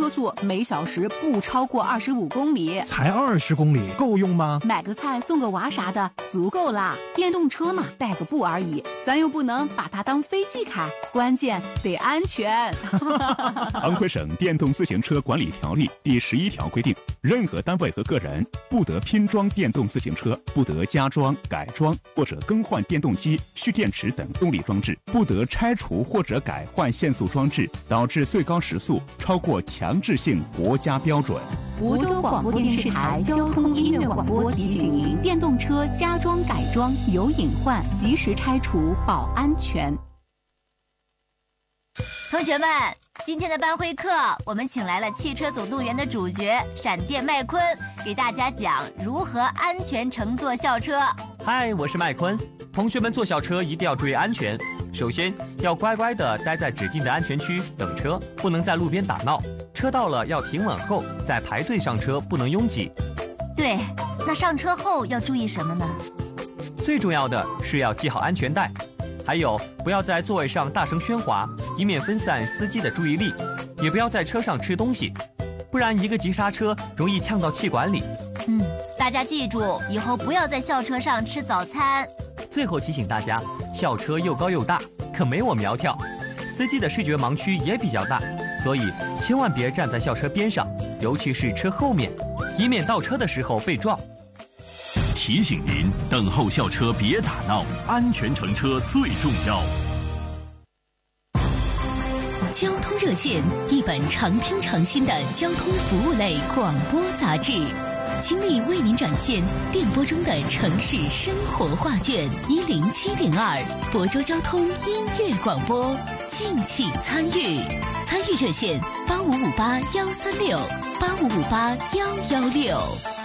车速每小时不超过25公里。 才20公里够用吗？ 买个菜送个娃啥的足够啦。电动车嘛，带个步而已，咱又不能把它当飞机开，关键得安全。 安徽省电动自行车管理条例第11条规定，任何单位和个人不得拼装电动自行车，不得加装、改装或者更换电动机、蓄电池等动力装置，不得拆除或者改换限速装置，导致最高时速超过强制性国家标准。 梧州广播电视台交通音乐广播提醒您：电动车加装改装有隐患，及时拆除保安全。 同学们，今天的班会课，我们请来了《汽车总动员》的主角闪电麦昆，给大家讲如何安全乘坐校车。 嗨，我是麦昆。同学们坐校车一定要注意安全，首先要乖乖地待在指定的安全区等车，不能在路边打闹。车到了要停稳后再排队上车，不能拥挤。 对，那上车后要注意什么呢？ 最重要的是要系好安全带，还有不要在座位上大声喧哗，以免分散司机的注意力，也不要在车上吃东西，不然一个急刹车容易呛到气管里。 大家记住，以后不要在校车上吃早餐。 最后提醒大家，校车又高又大，可没我苗条，司机的视觉盲区也比较大，所以千万别站在校车边上，尤其是车后面，以免倒车的时候被撞。 提醒您，等候校车别打闹，安全乘车最重要。 交通热线，一本常听常新的交通服务类广播杂志，倾力为您展现电波中的城市生活画卷。107.2亳州交通音乐广播，敬请参与。参与热线：8558-136，8558-116。